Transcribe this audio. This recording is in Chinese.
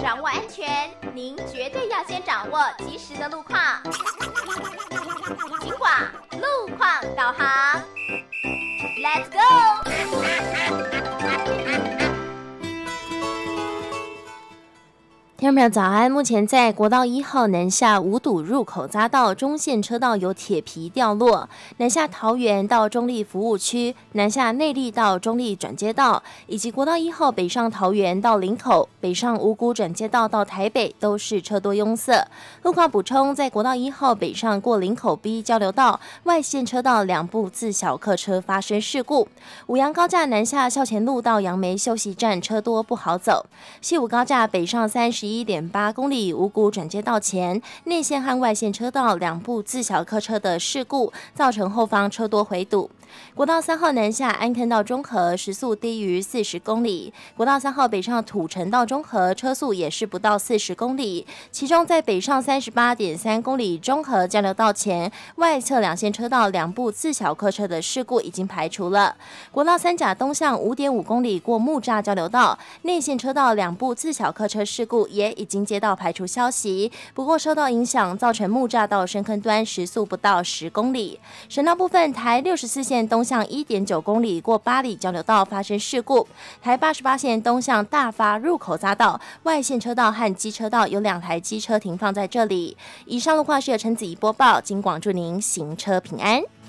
掌握安全，您绝对要先掌握及时的路况。警广路况导航 ，Let's go！ 听众朋友早安，目前在国道1号南下五堵入口匝道中线车道有铁皮掉落，南下桃园到中立服务区，南下内壢到中立转接道，以及国道1号北上桃园到林口，北上五股转接道到台北都是车多拥塞。路况补充，在国道1号北上过林口 B 交流道外线车道两部自小客车发生事故，五杨高架南下校前路到杨梅休息站车多不好走，西武高架北上31.8公里五股转接道前内线和外线车道两部自小客车的事故，造成后方车多回堵。国道3号南下安坑到中和时速低于40公里，国道3号北上土城到中和车速也是不到40公里，其中在北上38.3公里中和交流道前外侧两线车道两部自小客车的事故已经排除了。国道3甲东向5.5公里过木栅交流道内线车道两部自小客车事故也已经接到排除消息，不过受到影响造成木栅到深坑端时速不到10公里。省道部分，台64线东向1.9公里过八里交流道发生事故，台88线东向大发入口匝道外线车道和机车道有2台机车停放在这里。以上路况是由陈子怡播报，警广祝您行车平安。